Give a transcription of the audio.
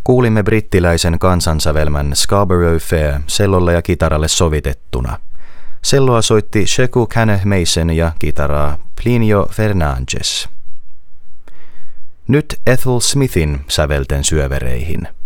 Kuulimme brittiläisen kansansävelmän Scarborough Fair sellolle ja kitaralle sovitettuna. Selloa soitti Sheku Kenneth Mason ja kitaraa Plinio Fernandes. Nyt Ethel Smithin sävelten syövereihin.